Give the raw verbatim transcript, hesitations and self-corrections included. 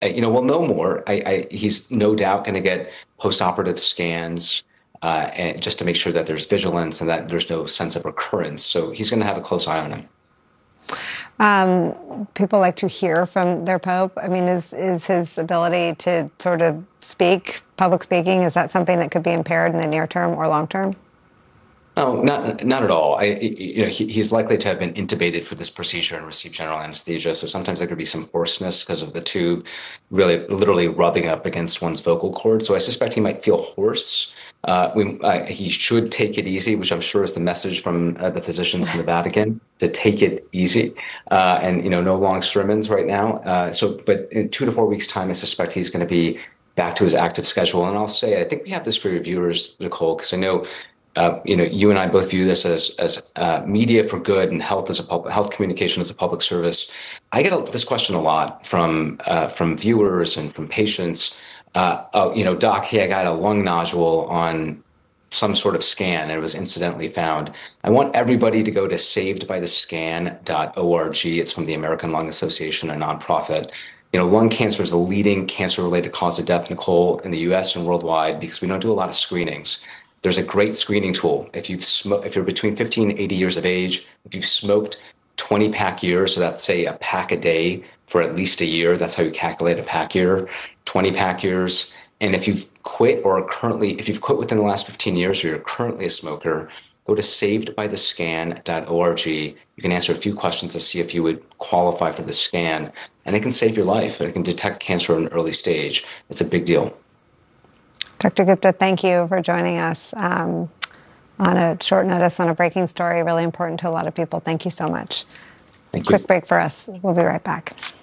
uh, you know, we'll know more. I, I, he's no doubt going to get post-operative scans, uh, and just to make sure that there's vigilance and that there's no sense of recurrence. So he's going to have a close eye on him. Um, people like to hear from their Pope. I mean, is is his ability to sort of speak, public speaking, is that something that could be impaired in the near term or long term? Oh, not not at all. I, you know, he, he's likely to have been intubated for this procedure and received general anesthesia. So sometimes there could be some hoarseness because of the tube really literally rubbing up against one's vocal cord. So I suspect he might feel hoarse. Uh, we, uh, he should take it easy, which I'm sure is the message from uh, the physicians in the Vatican to take it easy, uh, and you know, no long sermons right now. Uh, so, but in two to four weeks' time, I suspect he's going to be back to his active schedule. And I'll say, I think we have this for your viewers, Nicole, because I know uh, you know, you and I both view this as as uh, media for good and health as a public health communication as a public service. I get a, this question a lot from uh, from viewers and from patients. Uh, oh, you know, doc, hey, I got a lung nodule on some sort of scan and it was incidentally found. I want everybody to go to saved by the scan dot org. It's from the American Lung Association, a nonprofit. You know, lung cancer is the leading cancer-related cause of death, Nicole, in the U S and worldwide because we don't do a lot of screenings. There's a great screening tool. If you've smoked, if you're between fifteen and eighty years of age, if you've smoked twenty pack years, so that's say a pack a day for at least a year, that's how you calculate a pack year, twenty pack years. And if you've quit or are currently, if you've quit within the last fifteen years or you're currently a smoker, go to saved by the scan dot org. You can answer a few questions to see if you would qualify for the scan, and it can save your life. It can detect cancer in an early stage. It's a big deal. Doctor Gupta, thank you for joining us um, on a short notice on a breaking story, really important to a lot of people. Thank you so much. Thank you. Quick break for us. We'll be right back.